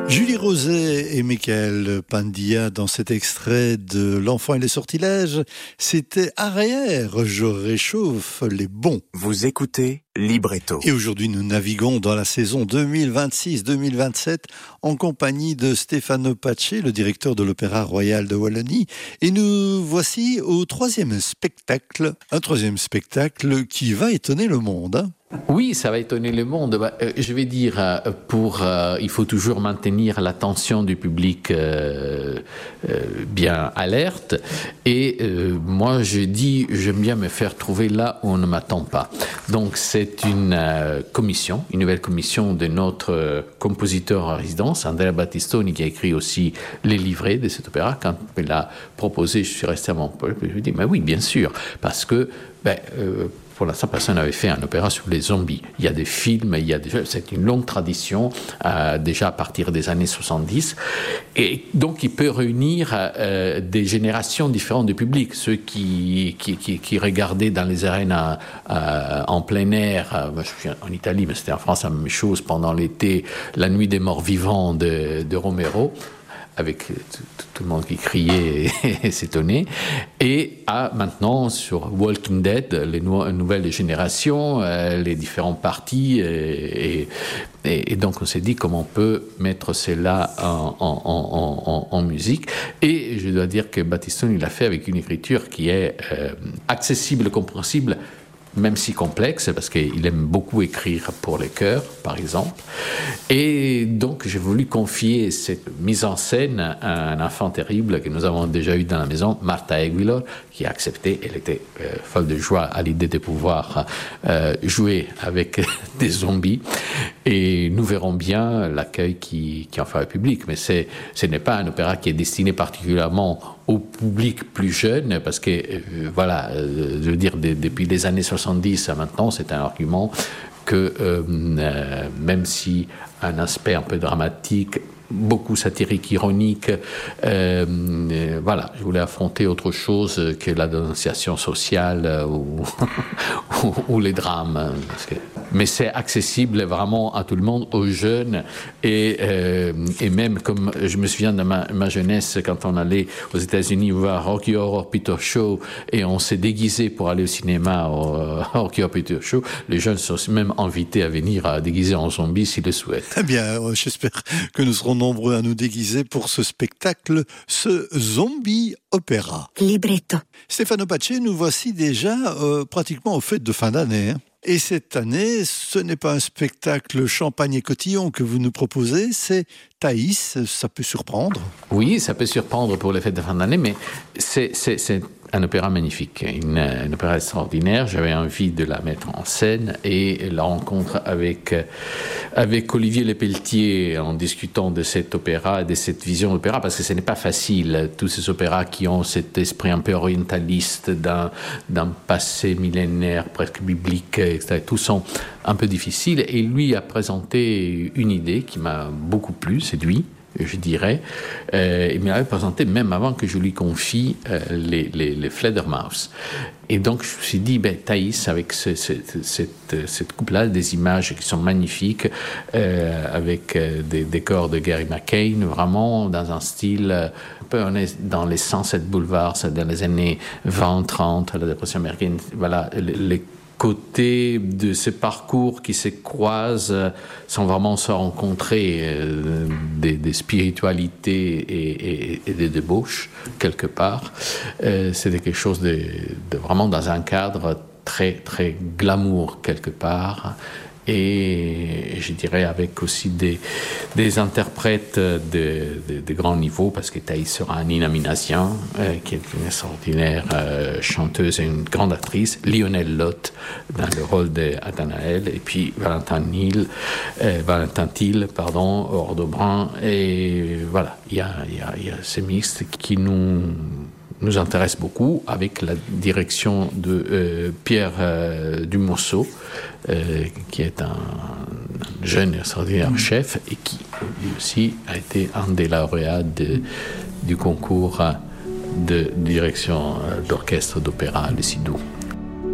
Julie Roset et Michael Pandia dans cet extrait de L'Enfant et les sortilèges, c'était Arrière, je réchauffe les bons. Vous écoutez Libretto. Et aujourd'hui, nous naviguons dans la saison 2026-2027 en compagnie de Stefano Pace, le directeur de l'Opéra Royal de Wallonie. Et nous voici au troisième spectacle, un troisième spectacle qui va étonner le monde, hein. Oui, ça va étonner le monde. Je vais dire, il faut toujours maintenir l'attention du public bien alerte. Et moi, je dis, j'aime bien me faire trouver là où on ne m'attend pas. Donc, c'est une nouvelle commission de notre compositeur en résidence, Andrea Battistoni, qui a écrit aussi les livrets de cet opéra. Quand il l'a proposé, je suis resté à Montpellier. Je lui ai dit, mais oui, bien sûr, parce que pour l'instant, personne n'avait fait un opéra sur les zombies. Il y a des films, c'est une longue tradition, déjà à partir des années 70. Et donc, il peut réunir des générations différentes de public. Ceux qui regardaient dans les arènes en plein air, je suis en Italie, mais c'était en France la même chose, pendant l'été, La Nuit des Morts Vivants de Romero, avec tout le monde qui criait et s'étonnait, et maintenant sur Walking Dead, les nouvelles générations, les différents partis, et donc on s'est dit comment on peut mettre cela en musique. Et je dois dire que Battistoni l'a fait avec une écriture qui est accessible, compréhensible, même si complexe, parce qu'il aime beaucoup écrire pour les chœurs, par exemple. Et donc, j'ai voulu confier cette mise en scène à un enfant terrible que nous avons déjà eu dans la maison, Martha Aguilar, qui a accepté. Elle était folle de joie à l'idée de pouvoir jouer avec des zombies. Et nous verrons bien l'accueil qui en fera le public. Mais ce n'est pas un opéra qui est destiné particulièrement au public plus jeune, parce que, je veux dire, depuis les années 70 à maintenant, c'est un argument que, même si un aspect un peu dramatique, beaucoup satirique, ironique, je voulais affronter autre chose que la dénonciation sociale ou les drames. Mais c'est accessible vraiment à tout le monde, aux jeunes, et même comme je me souviens de ma jeunesse, quand on allait aux États-Unis voir Rocky Horror Picture Show et on s'est déguisé pour aller au cinéma au Rocky Horror Picture Show, les jeunes sont même invités à venir déguiser en zombie s'ils le souhaitent. Eh bien, j'espère que nous serons nombreux à nous déguiser pour ce spectacle, ce zombie opéra. Libretto. Stefano Pace, nous voici déjà pratiquement aux fêtes de fin d'année, hein. Et cette année, ce n'est pas un spectacle champagne et cotillon que vous nous proposez, c'est Thaïs, ça peut surprendre. Oui, ça peut surprendre pour les fêtes de fin d'année, mais c'est un opéra magnifique, un opéra extraordinaire. J'avais envie de la mettre en scène, et la rencontre avec Olivier Lepelletier, en discutant de cet opéra, de cette vision d'opéra, parce que ce n'est pas facile, tous ces opéras qui ont cet esprit un peu orientaliste d'un passé millénaire, presque biblique, etc., tous sont un peu difficiles, et lui a présenté une idée qui m'a beaucoup plu, séduit, je dirais. Il me l'avait présenté même avant que je lui confie les Fledermaus. Et donc, je me suis dit, Thaïs, avec cette coupe-là, des images qui sont magnifiques, avec des décors de Gary McCain, vraiment dans un style un peu, on est dans les Sunset Boulevards, c'est dans les années 20-30, la dépression américaine, voilà, les côtés de ce parcours qui se croisent sans vraiment se rencontrer, des spiritualités et des débauches quelque part. C'était quelque chose de vraiment dans un cadre très très glamour quelque part, et je dirais avec aussi des interprètes de grand niveau, parce que Thaïs sera Nina Minassian, qui est une extraordinaire chanteuse et une grande actrice, Lionel Lott dans le rôle d'Athanaël, et puis Valentin Thiel, Ordo Brun, et voilà, il y a ces mixtes qui nous intéresse beaucoup, avec la direction de Pierre Dumonceau, qui est un jeune et extraordinaire chef, et qui lui aussi a été un des lauréats du concours de direction d'orchestre d'opéra Le Sidou.